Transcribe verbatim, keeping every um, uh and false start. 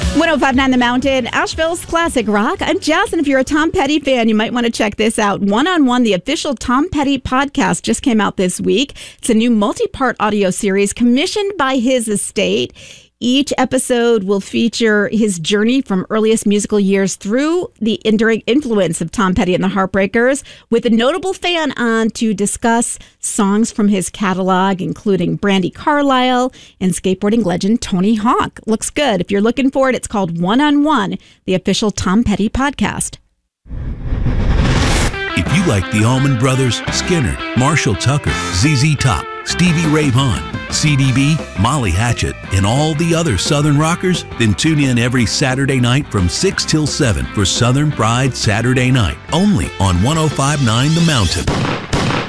one oh five point nine The Mountain, Asheville's classic rock. I'm Jess, and if you're a Tom Petty fan, you might want to check this out. One on One, the official Tom Petty podcast, just came out this week. It's a new multi-part audio series commissioned by his estate. Each episode will feature his journey from earliest musical years through the enduring influence of Tom Petty and the Heartbreakers, with a notable fan on to discuss songs from his catalog, including Brandi Carlile and skateboarding legend Tony Hawk. Looks good. If you're looking for it, it's called One on One, the official Tom Petty podcast. If you like the Allman Brothers, Skinner, Marshall Tucker, Z Z Top, Stevie Ray Vaughan, C D B, Molly Hatchet, and all the other Southern rockers, then tune in every Saturday night from six till seven for Southern Pride Saturday Night, only on one oh five point nine The Mountain.